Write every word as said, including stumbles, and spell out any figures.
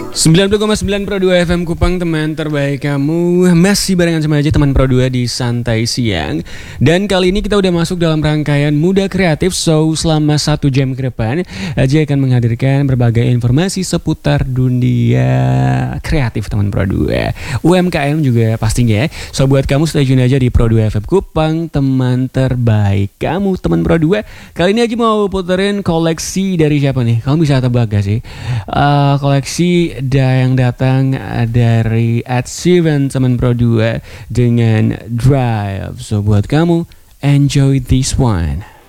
sembilan puluh koma sembilan Pro dua F M Kupang, teman terbaik kamu. Masih barengan sama aja teman Pro dua di Santai Siang. Dan kali ini kita udah masuk dalam rangkaian Muda Kreatif. So selama satu jam ke depan Aji akan menghadirkan berbagai informasi seputar dunia kreatif teman Pro dua, U M K M juga pastinya. So buat kamu stay tune aja di Pro dua F M Kupang, teman terbaik kamu teman Pro dua. Kali ini Aji mau puterin koleksi dari siapa nih? Kamu bisa tebak gak sih? Uh, koleksi yang datang dari Ed Sheeran teman Pro dua dengan Drive. So buat kamu, enjoy this one.